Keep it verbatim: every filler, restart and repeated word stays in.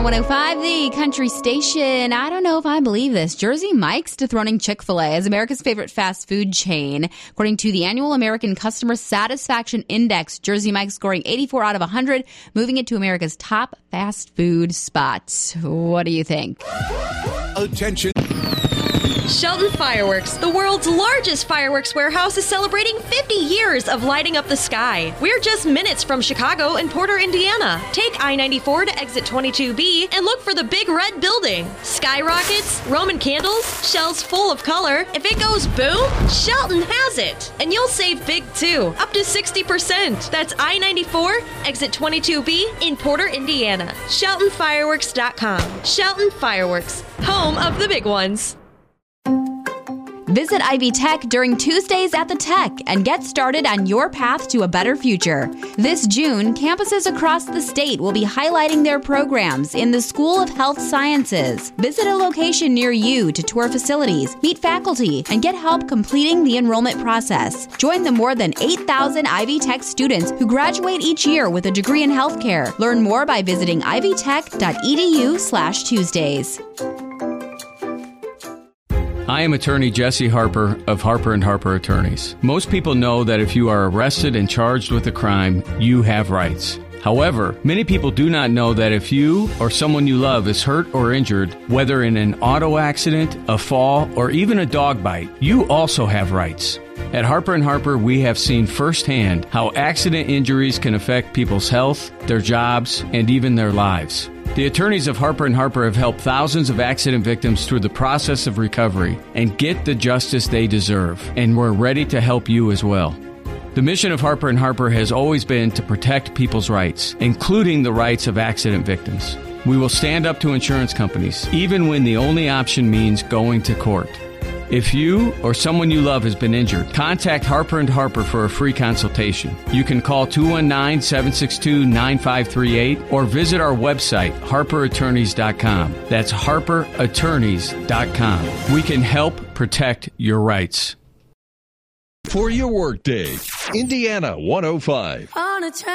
one oh five, the country station. I don't know if I believe this. Jersey Mike's dethroning Chick-fil-A as America's favorite fast food chain. According to the annual American Customer Satisfaction Index, Jersey Mike's scoring eighty-four out of one hundred, moving it to America's top fast food spots. What do you think? Attention. Shelton Fireworks, the world's largest fireworks warehouse, is celebrating fifty years of lighting up the sky. We're just minutes from Chicago and Porter, Indiana. Take I ninety-four to exit twenty-two B and look for the big red building. Skyrockets, Roman candles, shells full of color. If it goes boom, Shelton has it. And you'll save big too, up to sixty percent. That's I ninety-four, exit twenty-two B in Porter, Indiana. Shelton Fireworks dot com. Shelton Fireworks, home of the big ones. Visit Ivy Tech during Tuesdays at the Tech and get started on your path to a better future. This June, campuses across the state will be highlighting their programs in the School of Health Sciences. Visit a location near you to tour facilities, meet faculty, and get help completing the enrollment process. Join the more than eight thousand Ivy Tech students who graduate each year with a degree in healthcare. Learn more by visiting ivytech.edu slash Tuesdays. I am attorney Jesse Harper of Harper and Harper Attorneys. Most people know that if you are arrested and charged with a crime, you have rights. However, many people do not know that if you or someone you love is hurt or injured, whether in an auto accident, a fall, or even a dog bite, you also have rights. At Harper and Harper, we have seen firsthand how accident injuries can affect people's health, their jobs, and even their lives. The attorneys of Harper and Harper have helped thousands of accident victims through the process of recovery and get the justice they deserve, and we're ready to help you as well. The mission of Harper and Harper has always been to protect people's rights, including the rights of accident victims. We will stand up to insurance companies, even when the only option means going to court. If you or someone you love has been injured, contact Harper and Harper for a free consultation. You can call two one nine, seven six two, nine five three eight or visit our website, harper attorneys dot com. That's harper attorneys dot com. We can help protect your rights. For your workday, Indiana one oh five. On a